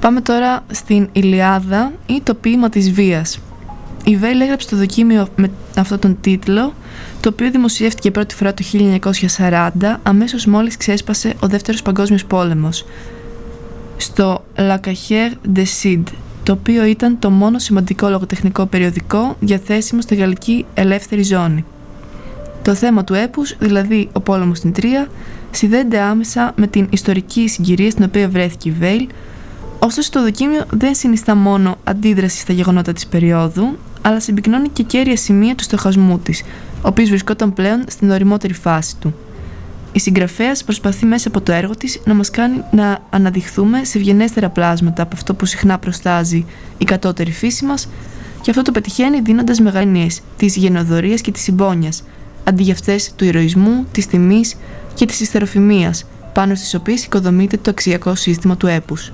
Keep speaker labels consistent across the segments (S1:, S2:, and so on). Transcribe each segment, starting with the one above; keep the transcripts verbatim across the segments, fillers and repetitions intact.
S1: Πάμε τώρα στην Ιλιάδα ή το ποίημα της βίας. Η Βέιλ έγραψε το δοκίμιο με αυτόν τον τίτλο, το οποίο δημοσιεύτηκε πρώτη φορά το χίλια εννιακόσια σαράντα, αμέσως μόλις ξέσπασε ο Δεύτερος Παγκόσμιος Πόλεμος, στο La Cahiers des Cids, το οποίο ήταν το μόνο σημαντικό λογοτεχνικό περιοδικό διαθέσιμο στη γαλλική ελεύθερη ζώνη. Το θέμα του έπους, δηλαδή ο πόλεμος στην Τρία, συνδέεται άμεσα με την ιστορική συγκυρία στην οποία βρέθηκε η Βέιλ. Ωστόσο, το δοκίμιο δεν συνιστά μόνο αντίδραση στα γεγονότα της περίοδου, αλλά συμπυκνώνει και κέρια σημεία του στοχασμού της, ο οποίος βρισκόταν πλέον στην ωριμότερη φάση του. Η συγγραφέας προσπαθεί μέσα από το έργο της να μας κάνει να αναδειχθούμε σε ευγενέστερα πλάσματα από αυτό που συχνά προστάζει η κατώτερη φύση μας, και αυτό το πετυχαίνει δίνοντας μεγαλύνειες της γενοδορίας και της συμπόνιας, αντί για αυτές του ηρωισμού, της τιμής και της ιστεροφημίας, πάνω στις οποίες οικοδομείται το αξιακό σύστημα του έπους.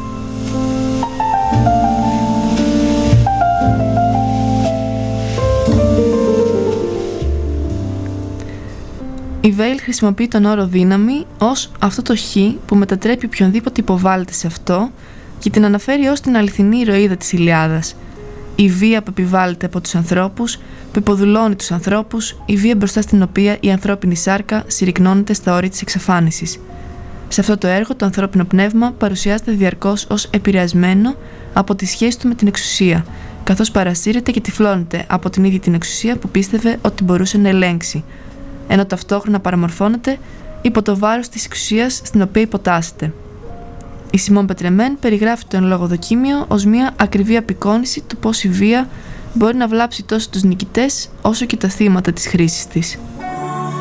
S1: Η Βέιλ χρησιμοποιεί τον όρο δύναμη ως αυτό το χ που μετατρέπει οποιονδήποτε υποβάλλεται σε αυτό και την αναφέρει ως την αληθινή ηρωίδα της Ιλιάδας. Η βία που επιβάλλεται από τους ανθρώπους, που υποδουλώνει τους ανθρώπους, η βία μπροστά στην οποία η ανθρώπινη σάρκα συρρικνώνεται στα όρια της εξαφάνισης. Σε αυτό το έργο το ανθρώπινο πνεύμα παρουσιάζεται διαρκώς ως επηρεασμένο από τη σχέση του με την εξουσία, καθώς παρασύρεται και τυφλώνεται από την ίδια την εξουσία που πίστευε ότι μπορούσε να ελέγξει, ενώ ταυτόχρονα παραμορφώνεται υπό το βάρος της εξουσίας στην οποία υποτάσσεται. Η Σιμών Πετρεμέν περιγράφει το εν λόγω δοκίμιο ως μια ακριβή απεικόνιση του πώς η βία μπορεί να βλάψει τόσο τους νικητές όσο και τα θύματα της χρήσης της.